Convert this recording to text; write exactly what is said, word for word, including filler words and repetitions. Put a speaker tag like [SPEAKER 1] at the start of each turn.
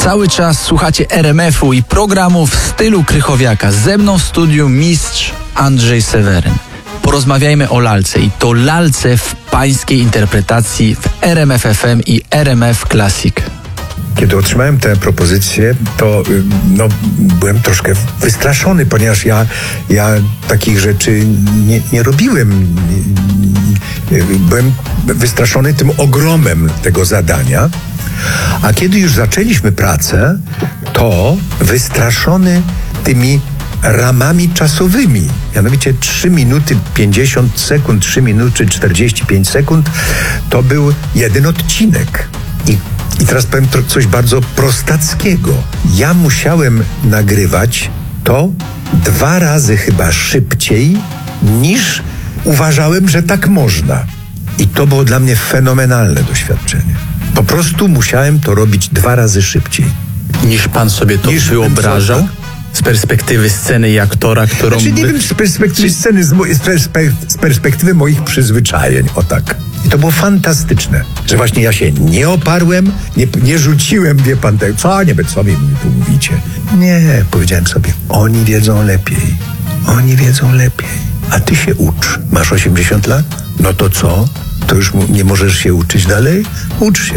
[SPEAKER 1] Cały czas słuchacie R M F u i programu w stylu Krychowiaka. Ze mną w studiu mistrz Andrzej Seweryn. Porozmawiajmy o lalce i to lalce w pańskiej interpretacji w R M F F M i R M F Classic.
[SPEAKER 2] Kiedy otrzymałem tę propozycję, to no, byłem troszkę wystraszony, ponieważ ja, ja takich rzeczy nie, nie robiłem. Byłem wystraszony tym ogromem tego zadania. A kiedy już zaczęliśmy pracę, to wystraszony tymi ramami czasowymi. Mianowicie trzy minuty pięćdziesiąt sekund, trzy minuty czterdzieści pięć sekund to był jeden odcinek. I I teraz powiem to coś bardzo prostackiego. Ja musiałem nagrywać to dwa razy chyba szybciej, niż uważałem, że tak można. I to było dla mnie fenomenalne doświadczenie. Po prostu musiałem to robić dwa razy szybciej.
[SPEAKER 1] Niż pan sobie to
[SPEAKER 2] Niż
[SPEAKER 1] wyobrażał?
[SPEAKER 2] bym
[SPEAKER 1] Z perspektywy sceny i aktora, którą...
[SPEAKER 2] Znaczy, nie
[SPEAKER 1] by...
[SPEAKER 2] wiem, z perspektywy sceny, z, mo- z, perspe- z perspektywy moich przyzwyczajeń, o tak. I to było fantastyczne, że właśnie ja się nie oparłem, nie, nie rzuciłem, wie pan, tak, co, nie wiem, co mi tu mówicie. Nie, powiedziałem sobie, oni wiedzą lepiej, oni wiedzą lepiej, a ty się ucz. Masz osiemdziesiąt lat? No to co? To już nie możesz się uczyć dalej? Ucz się.